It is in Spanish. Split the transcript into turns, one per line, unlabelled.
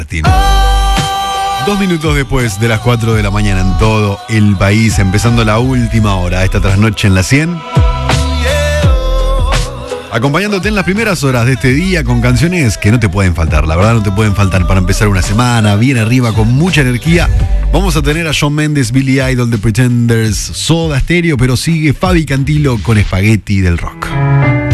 Martín. 2 minutos después de las 4 de la mañana en todo el país, empezando la última hora, esta trasnoche en la 100. Acompañándote en las primeras horas de este día con canciones que no te pueden faltar, la verdad no te pueden faltar para empezar una semana, bien arriba, con mucha energía. Vamos a tener a Shawn Mendes, Billy Idol, The Pretenders, Soda Stereo, pero sigue Fabi Cantilo con Spaghetti del Rock.